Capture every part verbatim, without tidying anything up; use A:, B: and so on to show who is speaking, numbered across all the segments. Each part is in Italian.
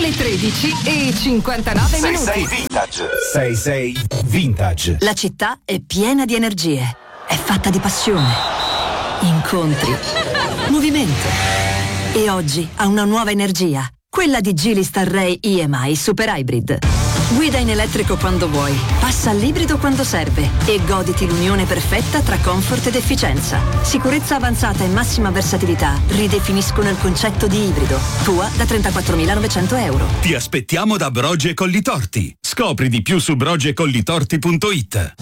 A: le tredici e cinquantanove minuti.
B: sei sei Vintage. sei sei Vintage.
C: La città è piena di energie. È fatta di passione, incontri, movimento. E oggi ha una nuova energia. Quella di Geely Starray E M I Super Hybrid. Guida in elettrico quando vuoi, passa all'ibrido quando serve e goditi l'unione perfetta tra comfort ed efficienza. Sicurezza avanzata e massima versatilità ridefiniscono il concetto di ibrido. Tua da trentaquattromilanovecento euro.
D: Ti aspettiamo da Broge Collitorti. Scopri di più su broge collitorti punto it.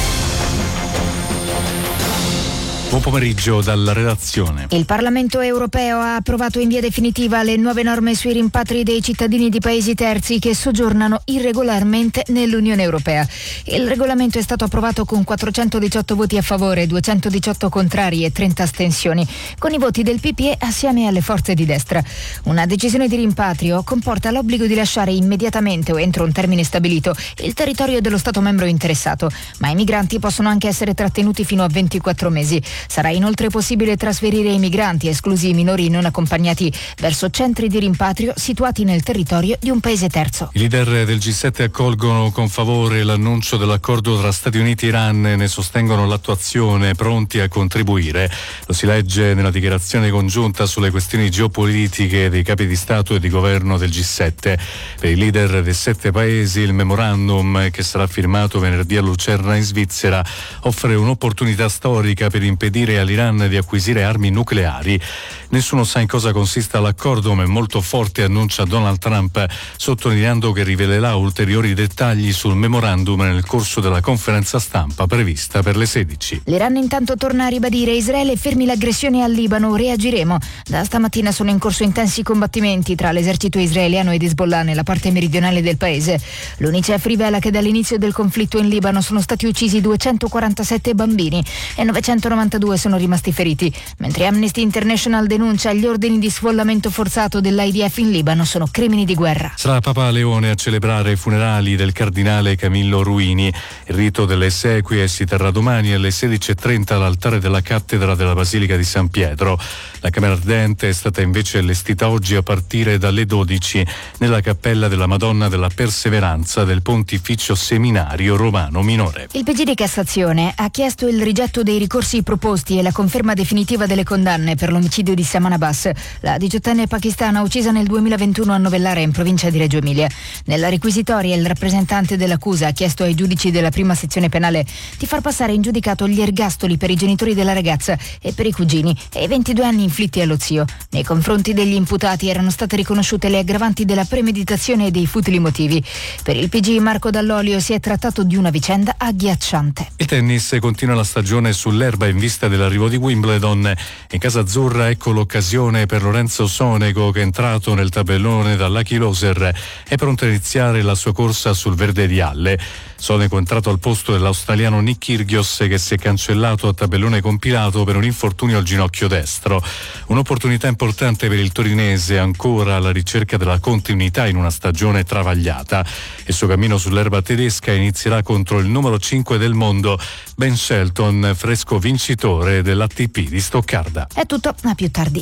E: Buon pomeriggio dalla redazione.
F: Il Parlamento europeo ha approvato in via definitiva le nuove norme sui rimpatri dei cittadini di paesi terzi che soggiornano irregolarmente nell'Unione Europea. Il regolamento è stato approvato con quattrocentodiciotto voti a favore, duecentodiciotto contrari e trenta astensioni, con i voti del P P E assieme alle forze di destra. Una decisione di rimpatrio comporta l'obbligo di lasciare immediatamente o entro un termine stabilito il territorio dello Stato membro interessato, ma i migranti possono anche essere trattenuti fino a ventiquattro mesi. Sarà inoltre possibile trasferire i migranti, esclusi i minori non accompagnati, verso centri di rimpatrio situati nel territorio di un paese terzo.
E: I leader del G sette accolgono con favore l'annuncio dell'accordo tra Stati Uniti e Iran e ne sostengono l'attuazione, pronti a contribuire. Lo si legge nella dichiarazione congiunta sulle questioni geopolitiche dei capi di Stato e di governo del G sette. Per i leader dei sette paesi il memorandum, che sarà firmato venerdì a Lucerna in Svizzera, offre un'opportunità storica per impedire all'Iran di acquisire armi nucleari. Nessuno sa in cosa consista l'accordo, ma è molto forte, annuncia Donald Trump, sottolineando che rivelerà ulteriori dettagli sul memorandum nel corso della conferenza stampa prevista per le sedici.
F: L'Iran intanto torna a ribadire: Israele fermi l'aggressione al Libano, reagiremo. Da stamattina sono in corso intensi combattimenti tra l'esercito israeliano ed Hezbollah nella parte meridionale del paese. L'UNICEF rivela che dall'inizio del conflitto in Libano sono stati uccisi duecentoquarantasette bambini e novecentonovantadue sono rimasti feriti, mentre Amnesty International denuncia gli ordini di sfollamento forzato dell'I D F in Libano sono crimini di guerra.
E: Sarà Papa Leone a celebrare i funerali del cardinale Camillo Ruini. Il rito delle esequie si terrà domani alle sedici e trenta all'altare della cattedra della Basilica di San Pietro. La camera ardente è stata invece allestita oggi a partire dalle dodici nella cappella della Madonna della Perseveranza del Pontificio Seminario Romano Minore.
F: Il P G di Cassazione ha chiesto il rigetto dei ricorsi proposti e la conferma definitiva delle condanne per l'omicidio di Saman Abbas, la diciottenne pakistana uccisa nel duemilaventuno a Novellara in provincia di Reggio Emilia. Nella requisitoria il rappresentante dell'accusa ha chiesto ai giudici della prima sezione penale di far passare in giudicato gli ergastoli per i genitori della ragazza e per i cugini e i ventidue anni inflitti allo zio. Nei confronti degli imputati erano state riconosciute le aggravanti della premeditazione e dei futili motivi. Per il P G Marco Dall'Olio si è trattato di una vicenda agghiacciante.
E: Il tennis continua la stagione sull'erba in vista dell'arrivo di Wimbledon. In casa azzurra ecco l'occasione per Lorenzo Sonego, che è entrato nel tabellone da Lucky Loser, è pronto a iniziare la sua corsa sul verde di Halle. Sonego è entrato al posto dell'australiano Nick Kyrgios, che si è cancellato a tabellone compilato per un infortunio al ginocchio destro. Un'opportunità importante per il torinese, ancora alla ricerca della continuità in una stagione travagliata. Il suo cammino sull'erba tedesca inizierà contro il numero cinque del mondo, Ben Shelton, fresco vincitore dell'A T P di Stoccarda.
F: È tutto, a più tardi.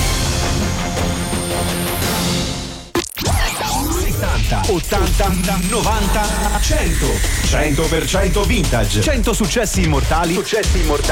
B: ottanta, novanta, cento. cento per cento vintage. cento successi immortali. Successi immortali